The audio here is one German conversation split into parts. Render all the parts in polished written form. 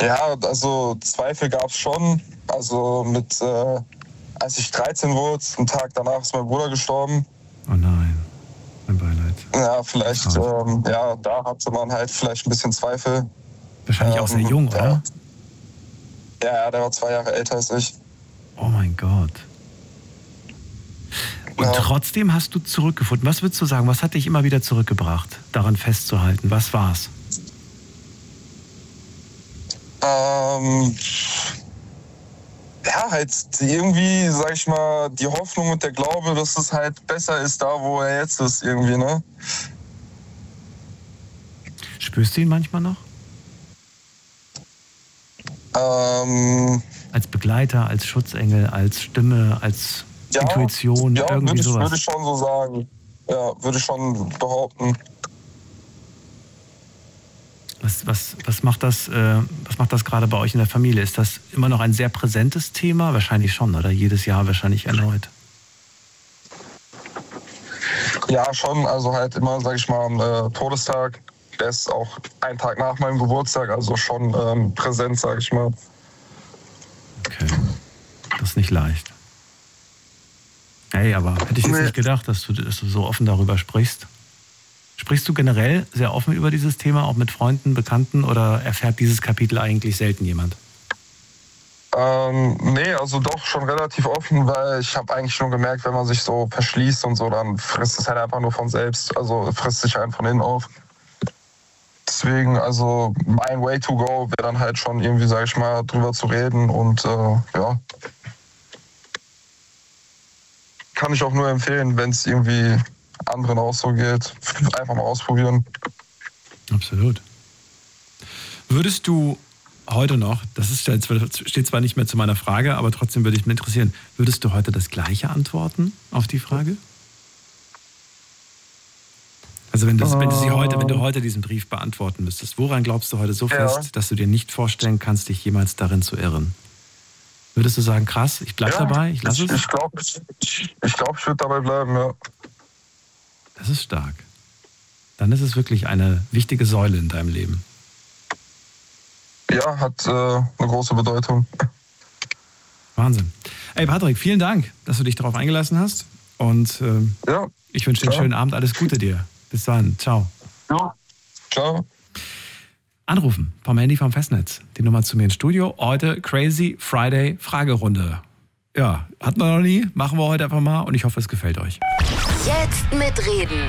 Ja, also Zweifel gab es schon. Also als ich 13 wurde, einen Tag danach ist mein Bruder gestorben. Oh nein, mein Beileid. Ja, vielleicht, da hatte man halt vielleicht ein bisschen Zweifel. Wahrscheinlich auch sehr jung, oder? Ja, der war 2 Jahre älter als ich. Oh mein Gott. Und trotzdem hast du zurückgefunden. Was würdest du sagen, was hat dich immer wieder zurückgebracht, daran festzuhalten? Was war's? Halt irgendwie, sag ich mal, die Hoffnung und der Glaube, dass es halt besser ist da, wo er jetzt ist irgendwie, ne? Spürst du ihn manchmal noch? Als Begleiter, als Schutzengel, als Stimme, als Intuition, irgendwie sowas? Würde ich schon so sagen. Ja, würde ich schon behaupten. Was macht das gerade bei euch in der Familie? Ist das immer noch ein sehr präsentes Thema? Wahrscheinlich schon, oder? Jedes Jahr wahrscheinlich erneut. Ja, schon. Also halt immer, sag ich mal, am Todestag. Der ist auch einen Tag nach meinem Geburtstag, also schon präsent, sag ich mal. Okay. Das ist nicht leicht. Hey, aber hätte ich jetzt nicht gedacht, dass du so offen darüber sprichst. Sprichst du generell sehr offen über dieses Thema, auch mit Freunden, Bekannten, oder erfährt dieses Kapitel eigentlich selten jemand? Nee, also doch schon relativ offen, weil ich habe eigentlich schon gemerkt, wenn man sich so verschließt und so, dann frisst es halt einfach nur von selbst, also frisst sich halt von innen auf. Deswegen, also mein Way to go wäre dann halt schon irgendwie, sag ich mal, drüber zu reden und kann ich auch nur empfehlen, wenn es irgendwie anderen auch so geht. Einfach mal ausprobieren. Absolut. Würdest du heute noch, steht zwar nicht mehr zu meiner Frage, aber trotzdem würde ich mich interessieren, würdest du heute das Gleiche antworten auf die Frage? Also wenn du heute diesen Brief beantworten müsstest, woran glaubst du heute so fest, dass du dir nicht vorstellen kannst, dich jemals darin zu irren? Würdest du sagen, krass, ich bleib dabei, ich lasse es? Ich glaube, ich würde dabei bleiben, ja. Das ist stark. Dann ist es wirklich eine wichtige Säule in deinem Leben. Ja, hat eine große Bedeutung. Wahnsinn. Ey, Patrick, vielen Dank, dass du dich darauf eingelassen hast. Und ich wünsche dir einen schönen Abend. Alles Gute dir. Bis dann. Ciao. Ja. Ciao. Anrufen vom Handy vom Festnetz. Die Nummer zu mir ins Studio. Heute Crazy Friday Fragerunde. Ja, hatten wir noch nie. Machen wir heute einfach mal und ich hoffe, es gefällt euch. Jetzt mitreden.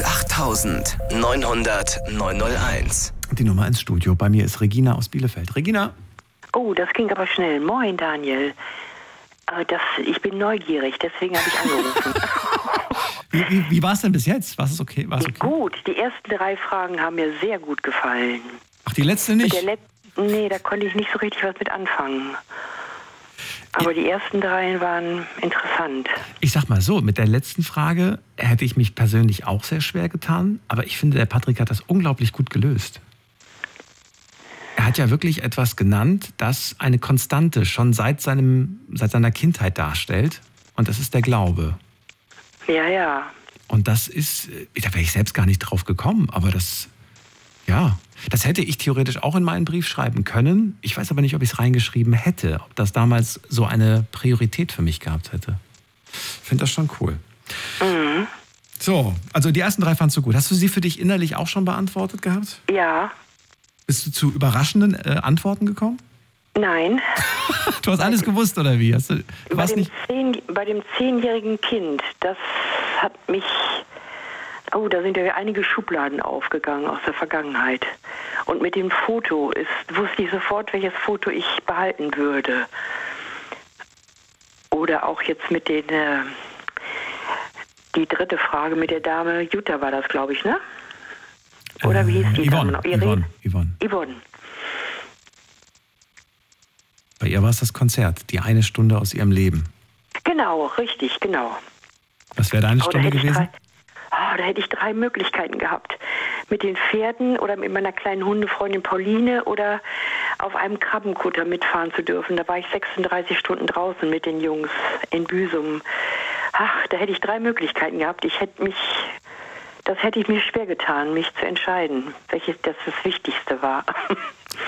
08900 901. Die Nummer ins Studio. Bei mir ist Regina aus Bielefeld. Regina. Oh, das ging aber schnell. Moin, Daniel. Ich bin neugierig, deswegen habe ich angerufen. Wie war es denn bis jetzt? War es okay? Gut, die ersten 3 Fragen haben mir sehr gut gefallen. Ach, die letzte nicht? Nee, da konnte ich nicht so richtig was mit anfangen. Aber die ersten 3 waren interessant. Ich sag mal so, mit der letzten Frage hätte ich mich persönlich auch sehr schwer getan. Aber ich finde, der Patrick hat das unglaublich gut gelöst. Er hat ja wirklich etwas genannt, das eine Konstante schon seit seiner Kindheit darstellt. Und das ist der Glaube. Ja. Und das ist, da wäre ich selbst gar nicht drauf gekommen. Aber das hätte ich theoretisch auch in meinen Brief schreiben können. Ich weiß aber nicht, ob ich es reingeschrieben hätte. Ob das damals so eine Priorität für mich gehabt hätte. Ich finde das schon cool. Mhm. So, also die ersten 3 fandst du gut. Hast du sie für dich innerlich auch schon beantwortet gehabt? Ja. Bist du zu überraschenden Antworten gekommen? Nein. Du hast alles gewusst, oder wie? Bei dem 10-jährigen Kind, das hat mich... Oh, da sind ja einige Schubladen aufgegangen aus der Vergangenheit. Und mit dem Foto wusste ich sofort, welches Foto ich behalten würde. Oder auch jetzt mit die 3. Frage mit der Dame, Jutta war das, glaube ich, ne? Oder wie hieß die Dame noch? Yvonne. Bei ihr war es das Konzert, die 1 Stunde aus ihrem Leben. Genau, richtig, genau. Was wäre deine Stunde gewesen? Da hätte ich 3 Möglichkeiten gehabt. Mit den Pferden oder mit meiner kleinen Hundefreundin Pauline oder auf einem Krabbenkutter mitfahren zu dürfen. Da war ich 36 Stunden draußen mit den Jungs in Büsum. Da hätte ich 3 Möglichkeiten gehabt. Das hätte ich mir schwer getan, mich zu entscheiden, welches das Wichtigste war.